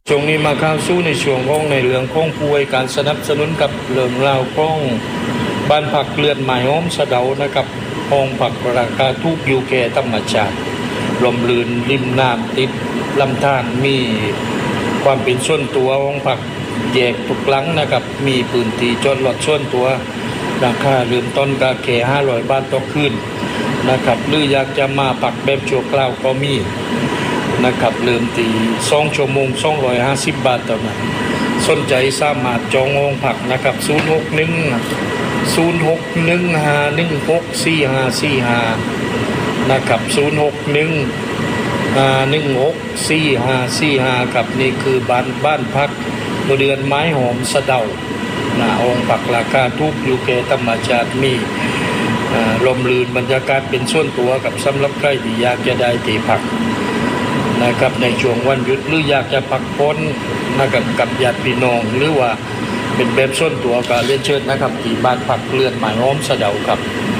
ช่วงนี้มาเข้าสู้ในช่วงของในเรื่องของป่วยการสนับสนุนกับเรื่องราวของบ้านผักเลือนหมายอ้อมสะเดานะครับห้องผักราคาทุกอยู่แก่ธรรมชาติลมลื่นริมน้ำติดลำธารมีความเป็นส่วนตัวห้องผักแยกทุกหลังนะครับมีพื้นที่จอดรถส่วนตัวราคาเริ่มต้นก็แค่500 บาทต่อคืนนะครับหรืออยากจะมาปักแบบชั่วคราวก็มีนะครับเริ่มตี2 ชั่วโมง250 บาทต่อนั้นสนใจสามารถจองห้องพักนะครับ061 นะครับ061 ครับนี่คือบ้านพักเรือนไม้หอมสะเดาองค์ปักราคาทุกอยู่แก่ธรรมชาติมีลมลื่นบรรยากาศเป็นส่วนตัวกับสำหรับใครที่อยากจะได้ที่พักนะครับในช่วงวันหยุดหรืออยากจะพักผ่อนนะครับกับญาติพี่น้องหรือว่าเป็นแบบส่วนตัวก็เรียนเชิญนะครับที่บ้านพักเรือนไม้หอมสะเดาครับ